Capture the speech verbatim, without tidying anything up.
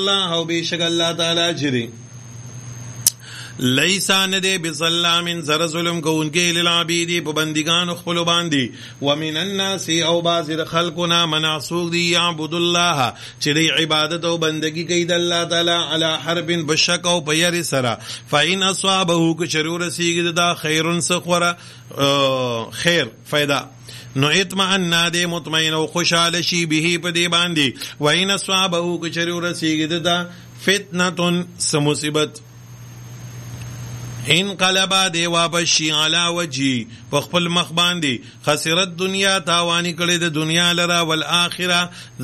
الله او بیشک الله تعالی جری لیسا ندے بظلام زر ظلم کو ان کے للعبیدی پا بندگان خپلو باندی ومن الناس او بازر خلقنا منعصوق دی یعبد اللہ چلی عبادت و بندگی قید اللہ تعالی علی حرب بشک و پیر سرا فإن اصوابہو کچرور سیگد دا خیر سخور خیر فیدا نو اطمئن دے مطمئن و خوشحال شی بھی پا دے باندی وإن اصوابہو کچرور سیگد دا فتنة سمصیبت انقلبا دے واپس شی علا وجی پخپل مخ باندی خسرت دنیا تاوانی کړي د دنیا لرا والآخرہ